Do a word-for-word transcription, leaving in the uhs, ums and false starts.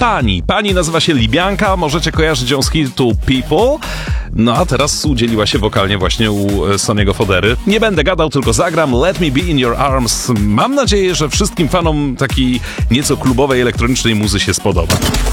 pani. Pani nazywa się Libianka, możecie kojarzyć ją z hitu People. No a teraz udzieliła się wokalnie właśnie u Soniego Fodery. Nie będę gadał, tylko zagram Let Me Be In Your Arms. Mam nadzieję, że wszystkim fanom takiej nieco klubowej, elektronicznej muzy się spodoba.